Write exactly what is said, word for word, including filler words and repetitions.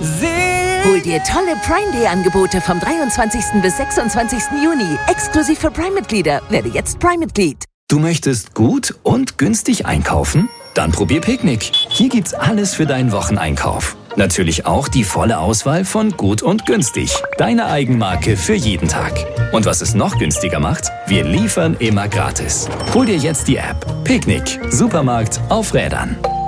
Hol dir tolle Prime Day Angebote vom dreiundzwanzigsten bis sechsundzwanzigsten Juni. Exklusiv für Prime-Mitglieder. Werde jetzt Prime-Mitglied. Du möchtest gut und günstig einkaufen? Dann probier Picknick. Hier gibt's alles für deinen Wocheneinkauf. Natürlich auch die volle Auswahl von gut und günstig. Deine Eigenmarke für jeden Tag. Und was es noch günstiger macht? Wir liefern immer gratis. Hol dir jetzt die App. Picknick. Supermarkt auf Rädern.